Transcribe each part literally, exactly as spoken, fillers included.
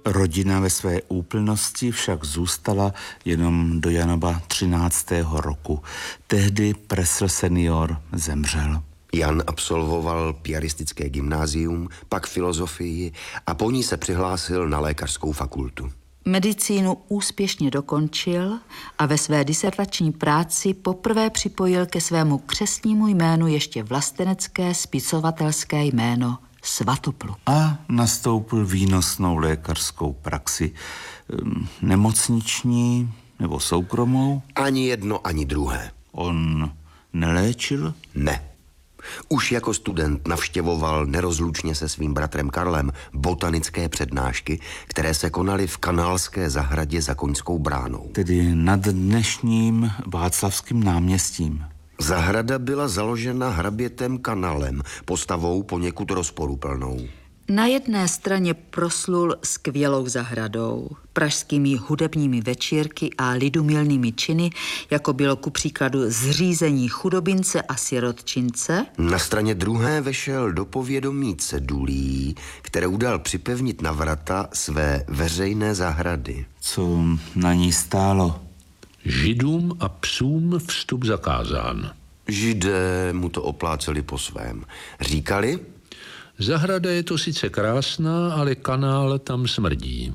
Rodina ve své úplnosti však zůstala jenom do Janova třináctého roku. Tehdy Pressl senior zemřel. Jan absolvoval piaristické gymnázium, pak filozofii a po ní se přihlásil na lékařskou fakultu. Medicínu úspěšně dokončil a ve své disertační práci poprvé připojil ke svému křestnímu jménu ještě vlastenecké spisovatelské jméno Svatopluk. A nastoupil výnosnou lékařskou praxi. Nemocniční nebo soukromou? Ani jedno, ani druhé. On neléčil? Ne. Už jako student navštěvoval nerozlučně se svým bratrem Karlem botanické přednášky, které se konaly v Kanálské zahradě za Koňskou bránou. Tedy nad dnešním Václavským náměstím. Zahrada byla založena hrabětem Kanalem, postavou poněkud rozporuplnou. Na jedné straně proslul skvělou zahradou, pražskými hudebními večírky a lidumilnými činy, jako bylo ku příkladu zřízení chudobince a sirotčince. Na straně druhé vešel do povědomí cedulí, kterou dal připevnit na vrata své veřejné zahrady. Co na ní stálo? Židům a psům vstup zakázán. Židé mu to opláceli po svém. Říkali: Zahrada je to sice krásná, ale kanál tam smrdí.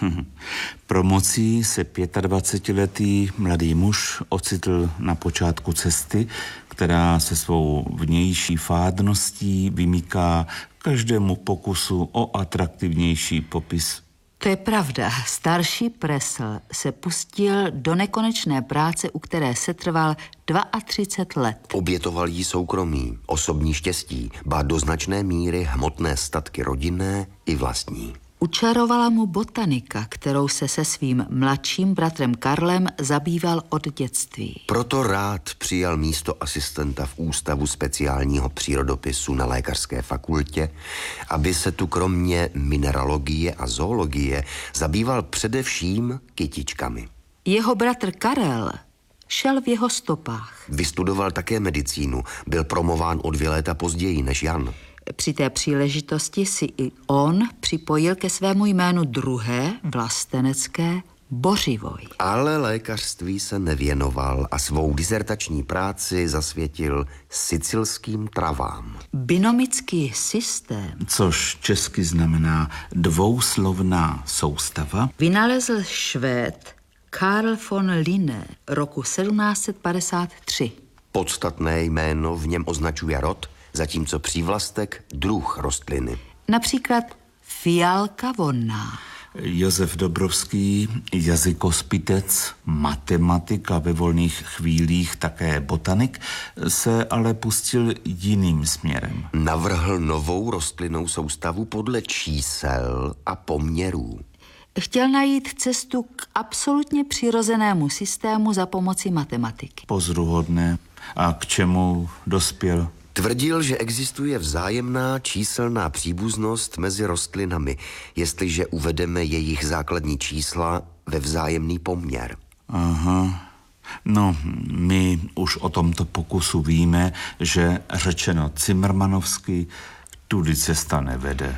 Promocí se dvacetiletý mladý muž ocitl na počátku cesty, která se svou vnější fádností vymyká každému pokusu o atraktivnější popis. To je pravda. Starší Pressl se pustil do nekonečné práce, u které setrval třicet dva let. Obětoval jí soukromí, osobní štěstí, ba do značné míry hmotné statky rodinné i vlastní. Učarovala mu botanika, kterou se se svým mladším bratrem Karlem zabýval od dětství. Proto rád přijal místo asistenta v Ústavu speciálního přírodopisu na lékařské fakultě, aby se tu kromě mineralogie a zoologie zabýval především kytičkami. Jeho bratr Karel šel v jeho stopách. Vystudoval také medicínu, byl promován o dvě léta později než Jan. Při té příležitosti si i on připojil ke svému jménu druhé vlastenecké Bořivoj. Ale lékařství se nevěnoval a svou disertační práci zasvětil sicilským travám. Binomický systém, což česky znamená dvouslovná soustava, vynalezl Švéd Carl von Linné roku sedmnáct set padesát tři. Podstatné jméno v něm označuje rod, zatímco přívlastek druh rostliny. Například fialka vonná. Josef Dobrovský, jazykospitec, matematik a ve volných chvílích také botanik, se ale pustil jiným směrem. Navrhl novou rostlinnou soustavu podle čísel a poměrů. Chtěl najít cestu k absolutně přirozenému systému za pomoci matematiky. Pozoruhodné. A k čemu dospěl? Tvrdil, že existuje vzájemná číselná příbuznost mezi rostlinami, jestliže uvedeme jejich základní čísla ve vzájemný poměr. Aha. No, my už o tomto pokusu víme, že řečeno cimrmanovsky tudy cesta nevede.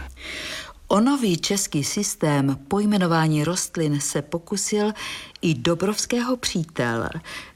O nový český systém pojmenování rostlin se pokusil i Dobrovského přítel,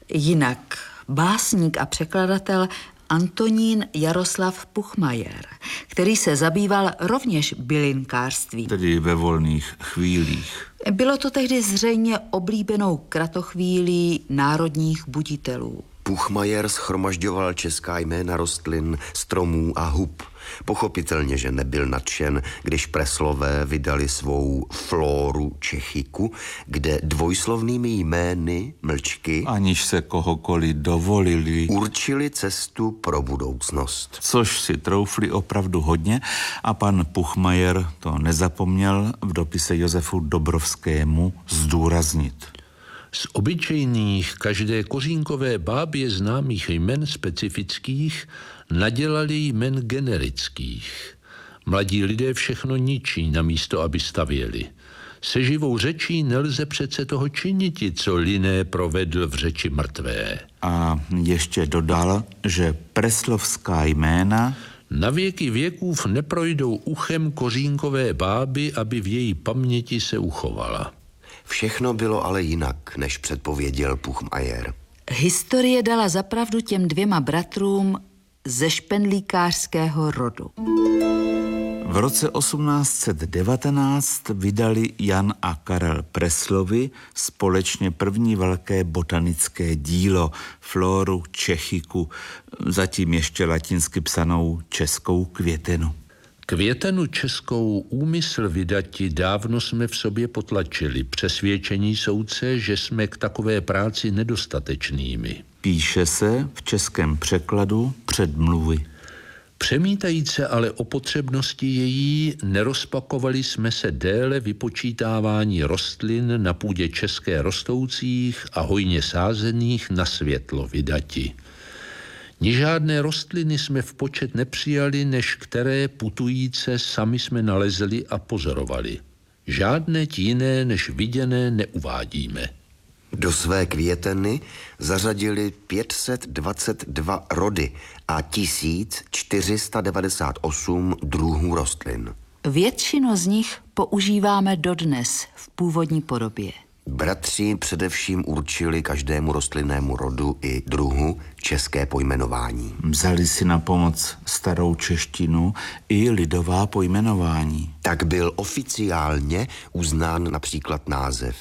jinak básník a překladatel Antonín Jaroslav Puchmajer, který se zabýval rovněž bylinkářstvím. Tedy ve volných chvílích. Bylo to tehdy zřejmě oblíbenou kratochvílí národních buditelů. Puchmajer shromažďoval česká jména rostlin, stromů a hub. Pochopitelně, že nebyl nadšen, když Presslové vydali svou Floru Čechyku, kde dvojslovnými jmény mlčky, aniž se kohokoliv dovolili, určili cestu pro budoucnost. Což si troufli opravdu hodně a pan Puchmajer to nezapomněl v dopise Josefu Dobrovskému zdůraznit. Z obyčejných každé kořínkové bábě známých jmen specifických nadělali jmen generických. Mladí lidé všechno ničí, namísto aby stavěli. Se živou řečí nelze přece toho činiti, co Linné provedl v řeči mrtvé. A ještě dodal, že preslovská jména Na věky věkův neprojdou uchem kořínkové báby, aby v její paměti se uchovala. Všechno bylo ale jinak, než předpověděl Puchmajer. Historie dala zapravdu těm dvěma bratrům ze špendlíkářského rodu. V roce osmnáct set devatenáct vydali Jan a Karel Preslovi společně první velké botanické dílo Floru Čechyku, zatím ještě latinsky psanou českou květenu. Květenu českou úmysl vydati dávno jsme v sobě potlačili, přesvědčení soudce, že jsme k takové práci nedostatečnými. Píše se v českém překladu předmluvy. Přemítajíce ale o potřebnosti její, nerozpakovali jsme se déle vypočítávání rostlin na půdě české rostoucích a hojně sázených na světlo vydati. Ni žádné rostliny jsme v počet nepřijali, než které putujíce sami jsme nalezli a pozorovali. Žádné jiné než viděné neuvádíme. Do své květeny zařadili pět set dvacet dva rody a tisíc čtyři sta devadesát osm druhů rostlin. Většinu z nich používáme dodnes v původní podobě. Bratři především určili každému rostlinnému rodu i druhu české pojmenování. Vzali si na pomoc starou češtinu i lidová pojmenování. Tak byl oficiálně uznán například název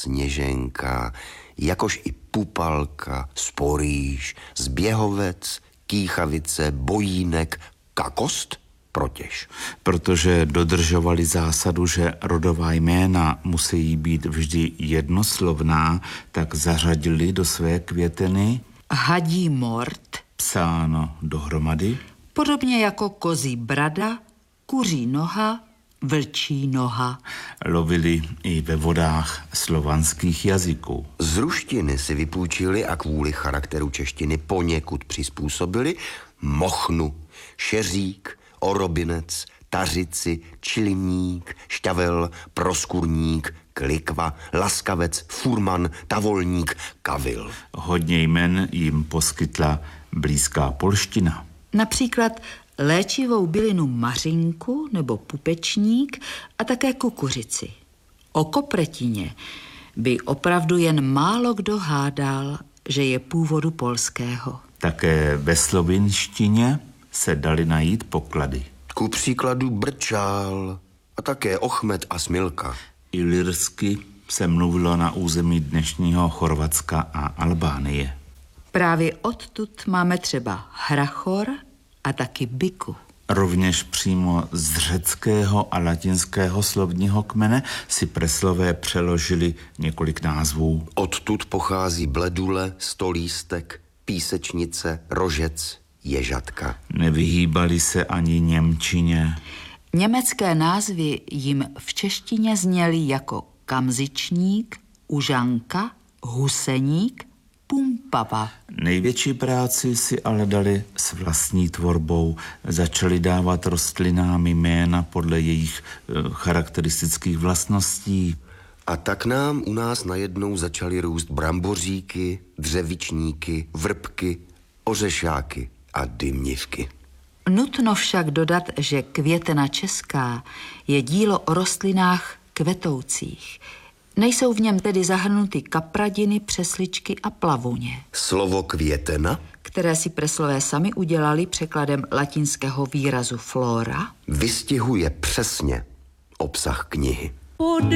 Sněženka, jakož i Pupalka, Sporýš, Zběhovec, Kýchavice, Bojínek, Kakost, Protěž. Protože dodržovali zásadu, že rodová jména musí být vždy jednoslovná, tak zařadili do své květeny Hadí mort, psáno dohromady, podobně jako kozí brada, kuří noha, vlčí noha. Lovili i ve vodách slovanských jazyků. Z ruštiny si vypůjčili a kvůli charakteru češtiny poněkud přizpůsobili mochnu, šeřík, orobinec, tařici, čilimník, šťavel, proskurník, klikva, laskavec, furman, tavolník, kavil. Hodně jmen jim poskytla blízká polština. Například léčivou bylinu mařinku nebo pupečník a také kukuřici. O kopretině by opravdu jen málo kdo hádal, že je původu polského. Také ve slovinštině se dali najít poklady. Ku příkladu brčál a také ochmet a smilka. I lirsky se mluvilo na území dnešního Chorvatska a Albánie. Právě odtud máme třeba hrachor a taky biku. Rovněž přímo z řeckého a latinského slovního kmene si Preslové přeložili několik názvů. Odtud pochází bledule, stolístek, písečnice, rožec, ježatka. Nevyhýbali se ani němčině. Německé názvy jim v češtině zněly jako kamzičník, užanka, huseník, pumpava. Největší práci si ale dali s vlastní tvorbou. Začali dávat rostlinám jména podle jejich e, charakteristických vlastností. A tak nám u nás najednou začaly růst bramboříky, dřevičníky, vrpky, ořešáky a dymnivky. Nutno však dodat, že květena česká je dílo o rostlinách kvetoucích. Nejsou v něm tedy zahrnuty kapradiny, přesličky a plavuně. Slovo květena, které si Preslové sami udělali překladem latinského výrazu flora, vystihuje přesně obsah knihy.